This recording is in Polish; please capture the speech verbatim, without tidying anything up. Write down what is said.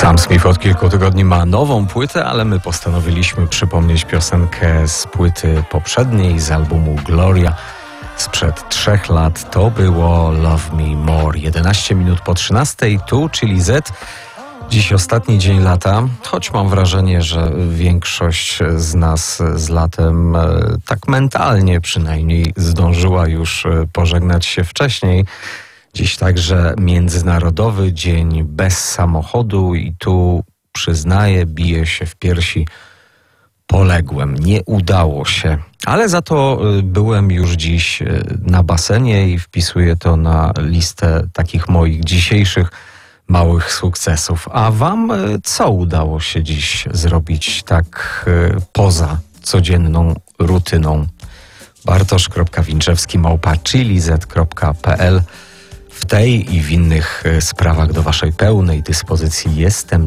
Sam Smith od kilku tygodni ma nową płytę, ale my postanowiliśmy przypomnieć piosenkę z płyty poprzedniej, z albumu Gloria sprzed trzech lat. To było Love Me More. jedenaście minut po trzynastej, tu, czyli Z. Dziś ostatni dzień lata, choć mam wrażenie, że większość z nas z latem tak mentalnie przynajmniej zdążyła już pożegnać się wcześniej. Dziś także Międzynarodowy Dzień Bez Samochodu i tu przyznaję, biję się w piersi, poległem. Nie udało się, ale za to byłem już dziś na basenie i wpisuję to na listę takich moich dzisiejszych małych sukcesów. A wam co udało się dziś zrobić tak poza codzienną rutyną? bartosz kropka winczewski małpa chili z kropka p l. W tej i w innych sprawach do waszej pełnej dyspozycji jestem.